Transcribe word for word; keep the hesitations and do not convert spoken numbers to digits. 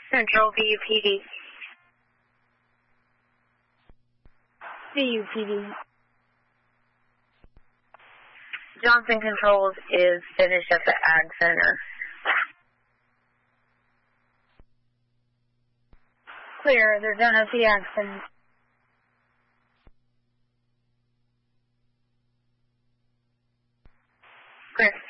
Central V U P D. V U P D. Johnson Controls is finished at the Ag Center. Clear, they're done at the Ag Center. Clear.